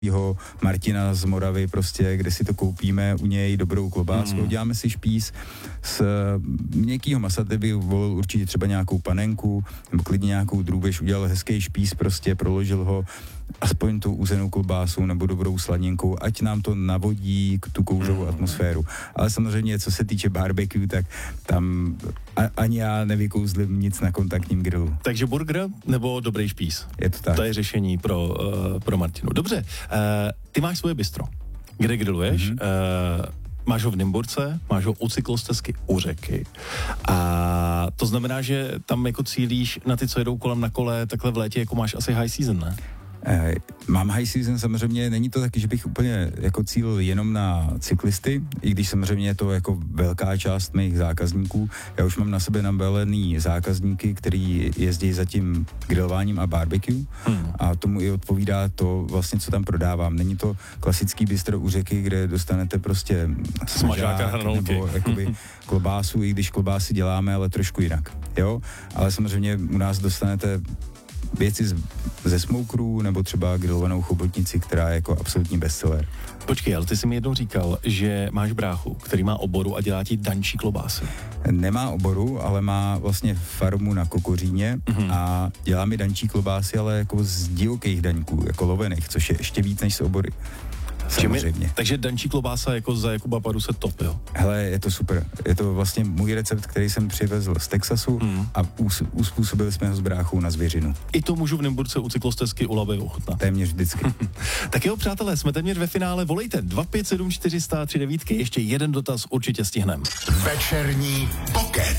Martina z Moravy, prostě, kde si to koupíme, u něj dobrou klobásku, děláme si špís z měkkýho masa, ty bych volil určitě třeba nějakou panenku, nebo klidně nějakou drůbež, udělal hezký špís, prostě proložil ho aspoň tou uzenou klobásou nebo dobrou slaninku, ať nám to navodí tu kouřovou atmosféru. Ale samozřejmě, co se týče barbecue, tak tam ani já nevykouzlím nic na kontaktním grilu. Takže burger nebo dobrý špís? Je to tak. To je řešení pro Martinu. Dobře, ty máš svoje bistro, kde grilluješ, máš ho v Nymburce, máš ho u cyklostezky u řeky. A to znamená, že tam jako cílíš na ty, co jedou kolem na kole, takhle v létě, jako máš asi high season, ne? Mám high season, samozřejmě není to taky, že bych úplně jako cílil jenom na cyklisty, i když samozřejmě je to jako velká část mých zákazníků. Já už mám na sebe nabalený zákazníky, který jezdí za tím grilováním a barbecue a tomu i odpovídá to vlastně, co tam prodávám. Není to klasický bistro u řeky, kde dostanete prostě smažák nebo jakoby klobásu, i když klobásy děláme, ale trošku jinak, jo? Ale samozřejmě u nás dostanete věci ze smokerů nebo třeba grillovanou chobotnici, která je jako absolutní bestseller. Počkej, ale ty jsi mi jednou říkal, že máš bráchu, který má oboru a dělá ti dančí klobásy. Nemá oboru, ale má vlastně farmu na Kokoříně a dělá mi dančí klobásy, ale jako z divokých daňků, jako lovených, což je ještě víc než z obory. Samozřejmě. Takže dančí klobása jako za Jakuba Paduse top, jo? Hele, je to super. Je to vlastně můj recept, který jsem přivezl z Texasu a uspůsobili jsme ho s bráchou na zvěřinu. I to můžu v Nymburce u cyklostezky u Laby ochutnat. Téměř vždycky. Tak jo, přátelé, jsme téměř ve finále. Volejte 257 400 39, ještě jeden dotaz určitě stihneme. Večerní pokec.